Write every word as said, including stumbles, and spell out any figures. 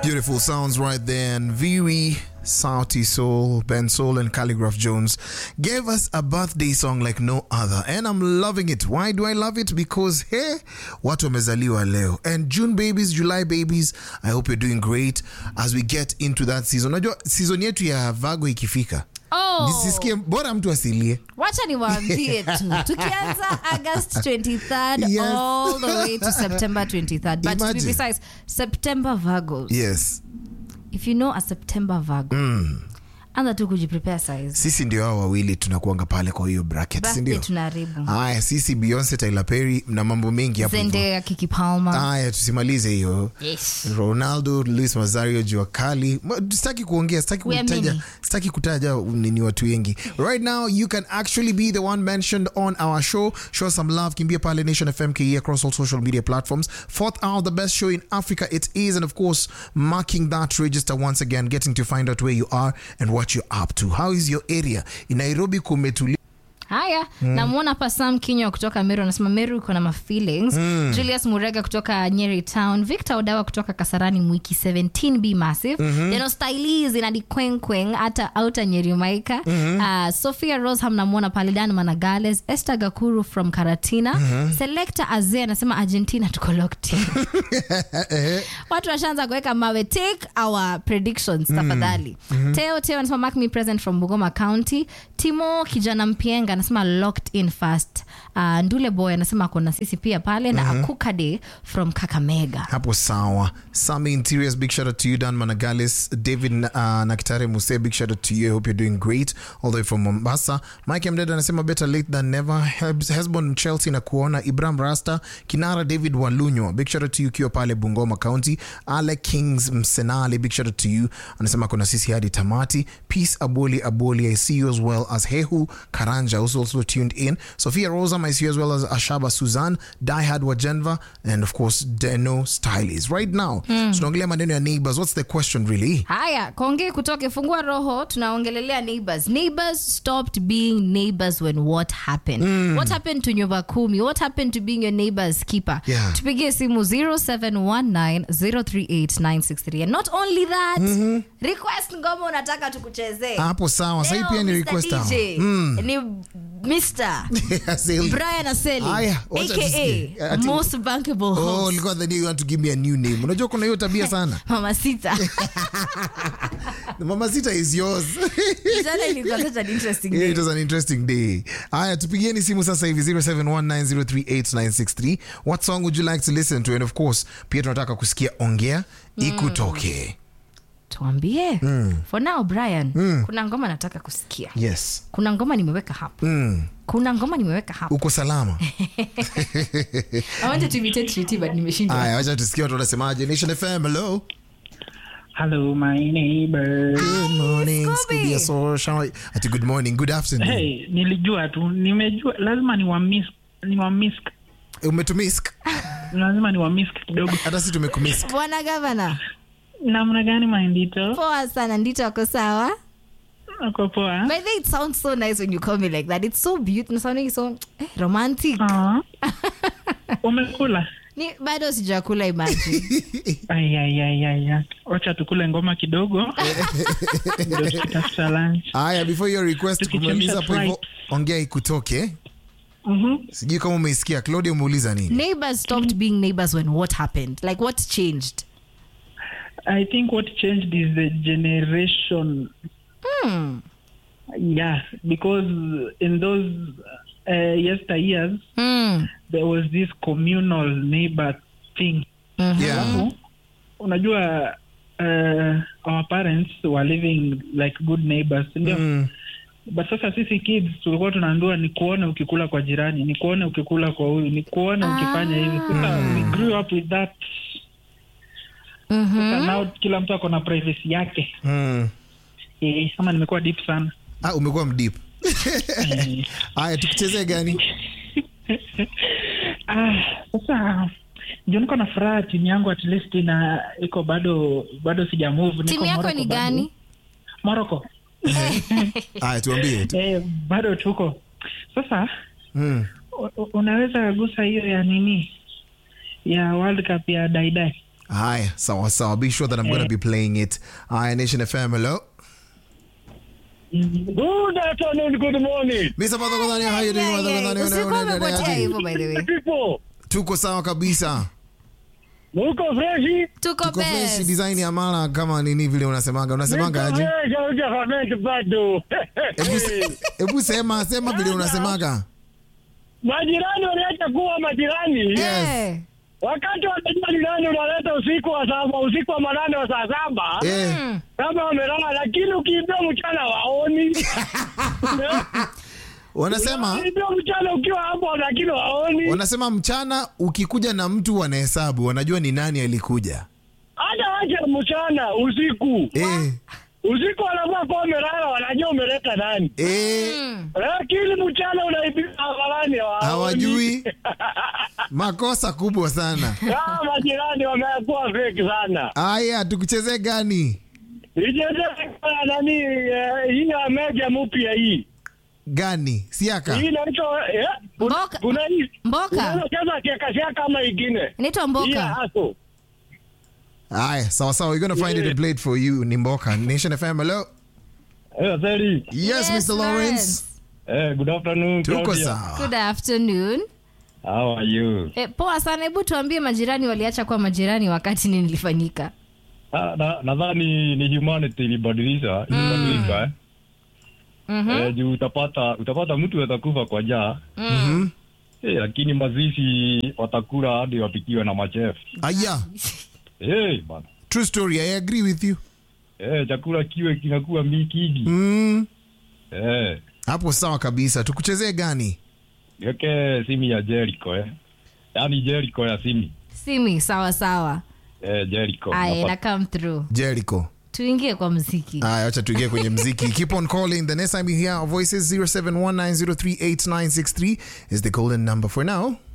Beautiful sounds right there. And Viwi, Sauti Soul, Ben Soul, and Calligraph Jones gave us a birthday song like no other. And I'm loving it. Why do I love it? Because, hey, watu wamezaliwa leo. And June babies, July babies, I hope you're doing great as we get into that season. Unajua, season yetu ya Vago ikifika. Oh. Nisisikie bora mtu asilie. Wacha niwaambie tu. Tukianza August twenty-third Yes. all the way to September twenty-third. But Imagine. to be precise, September Virgos. Yes. If you know a September Virgo, Mm. anza tu kujiprepare size. Sisi ndio hao wawili tunakuanga pale kwa hiyo bracket, si Birthday ndio? tunaribu. Haya, sisi Beyonce, Tyler Perry na mambo mengi hapo. Zendaya, Kiki Palmer. Haya, tusimalize hiyo. Yes. Ronaldo, Luis Mazario, Jua Kali. Sitaki kuongea, sitaki We are kutaja, many. sitaki kutaja nini watu wengi. Right now, you can actually be the one mentioned on our show. Show some love. Kimbia pale Nation F M K E across all social media platforms. Fourth hour, the best show in Africa it is. And of course, marking that register once again, getting to find out where you are and what you're up to. How is your area? In Nairobi kumetulia. Haya, mm. namuona hapa Sam Kinyo kutoka Meru, anasema Meru iko na ma feelings. Mm. Julius Murega kutoka Nyeri Town, Victor Odawa kutoka Kasarani Mwiki seventeen B Massive, mm-hmm. Deno Stylies ina di Kweng Kweng hata outa Nyeri Maika, mm-hmm. uh, Sophia Rose hamnamuona Palidan Managales, Esther Gakuru from Karatina, mm-hmm. Selector Azea anasema Argentina tuko locked in. Watu washaanza kuweka mawe, take our predictions tafadhali. Mm-hmm. Teo Teo anasema mark me present from Bungoma County, Timo Kijana Mpienga anasema locked in fast. Uh, Ndule Boy anasema kuna sisi pia pale, mm-hmm. na Akukade from Kakamega. Hapo sawa. Sami Interiors, big shout out to you. Dan Managales, David uh, Nakitare Muse, big shout out to you. I hope you're doing great all the way from Mombasa. Mike Mdeda anasema better late than never. Hesbon Chelsea na kuona. Ibrahim Rasta, Kinara David Walunywa, big shout out to you kiwa pale Bungoma County. Ale Kings Msenali, big shout out to you. Anasema kuna sisi hadi tamati. Peace Aboli Aboli, I see you as well as Hehu Karanja also, also tuned in. Sophia Rosa, I see you as well as Ashaba Suzanne, Diehard Wajenva, and of course Deno Stylies. Right now, mm. tunaongelea maneno ya neighbors. What's the question really? Haya, konge kutoke fungua roho, tunaongelelea neighbors. Neighbors stopped being neighbors when what happened? Mm. What happened to Nyumba Kumi? What happened to being your neighbor's keeper? Yeah. Tupigie simu zero seven one nine zero three eight nine six three. And not only that, mm-hmm. request ngoma unataka tukuchezee. Hapo sawa. Sasa pia ni request hapo. Mm. Ni Mister Brian Aseli, Aya, aka most bankable host. Oh, look at the new, you want to give me a new name. Unajua kuna hiyo tabia sana. Mama Sita. Mama Sita is yours. Jana ilikuwa such an interesting day. Yeah, it was an interesting day. Aya, tupigieni simu sasa hivi zero seven one nine zero three eight nine six three. What song would you like to listen to? And of course, pia tunataka kusikia ongea ikutoke. Tuambie. Mm. For now, Brian, mm. kuna ngoma nataka kusikia. Yes. Kuna ngoma nimeweka hapo. Mm. Kuna ngoma nimeweka hapo. Uko salama? I wanted to imitate Triti but nimeshindwa. Aya, wacha tusikie watu wanasemaje. Nation F M, hello. Hello, my neighbor. Good morning, Scooby. So, shall Ati good morning, good afternoon. Hey, nilijua tu, nimejua lazima ni wa miss, ni wa miss. Umetumisk? Lazima ni wa miss kidogo. Hata si tumekumisk. Bwana Governor. Namna gani Mindito? Poa sana, Ndito ako sawa? Ako poa. By the way, it sounds so nice when you call me like that. It's so beautiful, sounding so eh, romantic. Ah. Umekula? Ni bado sijakula, imagine. Ay ay ay ay. Wacha tukule ngoma kidogo. Ndio tutafuta lunch. Aya, before your request kumaliza hapo hivyo ongea ikutoke. Mhm. Sijui kama umeisikia Claudia umeuliza nini? Neighbors stopped being neighbors when what happened? Like what changed? I think what changed is the generation. Hmm. Yeah, because in those uh, yesteryears, Hmm. there was this communal neighbor thing. Mm-hmm. Yeah. Unajua, uh, our parents were living like good neighbors. Mm. But sasa sisi kids tulikuwa tunaambiwa ni kuone ukikula kwa jirani, ni kuone ukikula kwa huyu, ni kuone ah. ukifanya hivi. Sasa we grew up with that. Mm-hmm. Sasa now kila mtu ako na privacy yake. Mm. Eh, kama nimekuwa deep sana. Ah, umekuwa mdeep. Aya, tukichezea gani? Ah, sasa ndio niko na furaha timu yangu at least na iko bado bado sija move. Timu yako ni gani? Morocco. Aya, tuambie. Eh, bado tuko. Sasa mm. unaweza gusa hiyo ya nini? Ya World Cup ya Daidai. Haya, sawa sawa. Be sure that I'm going to be playing it. Haya, Nation F M, hello. Good afternoon, good morning. Mister Padhokodhani, how you doing? Padhokodhani, Usikuwa umepotea hivyo by the way. People, tuko sawa kabisa. muko freshi? Tuko Tuko fresh. best. Design ya mara kama nini vile unasemaga? Unasemaga aje? Muko freshi, hujafament bado. Hebu hebu sema sema vile unasemaga. Majirani wanaacha kuwa majirani. Yes. Eh. Wakati wanajua ni nani unaleta usiku wa saba, usiku wa manane wa saa saba. Eh. Mm. Kama wamelala, lakini ukiibia mchana waoni. Wanasema Ukiibia mchana ukiwa hapo lakini waoni. wanasema mchana ukikuja na mtu wanahesabu, wanajua ni nani alikuja. Hata wacha mchana, usiku. Eh. Usiku wanavaa kwa wamelala, wanajua umeleta nani. Eh. Mm. Lakini mchana unaibia hawaoni. Hawajui. Makosa kubwa sana. Ah, majirani wamekuwa fake sana. Aya, tukuchezee gani? Icheze nani eh, hii ya meja mpya hii. Gani? Siaka. Hii inaitwa eh Mboka. kuna hii. Mboka. Unacheza kiakasia kama ingine. Inaitwa Hii mboka. hapo. Aya, sawa sawa. We're going to find it and play it for you. Ni Mboka. Nation F M, hello. Eh, Sally. Yes, Mister Lawrence. Eh, good afternoon. Tuko Claudia. sawa. Good afternoon. How are you? Eh, poa sana. Hebu tuambie majirani waliacha kuwa majirani wakati nini ilifanyika? Ah, na- nadhani ni humanity ilibadilisha, ilibadilika eh. Mhm. Eh, juu utapata utapata mtu atakufa kwa njaa. Mhm. Eh, lakini mazishi watakula hadi wapikiwe na machef. Aya. Eh, bana. True story. I agree with you. Eh, chakula kiwe kinakuwa mikigi. Mm. Eh, Hapo sawa kabisa. Tukuchezee gani? yake simi ya Jericho eh. Yaani Jericho ya simi. Simi sawa sawa. Eh, Jericho. Aya, Napa- na come through. Jericho. Tuingie kwa muziki. Aya, acha tuingie kwenye mziki. Keep on calling. The next time you hear our voices, zero seven one nine zero three eight nine six three is the golden number for now.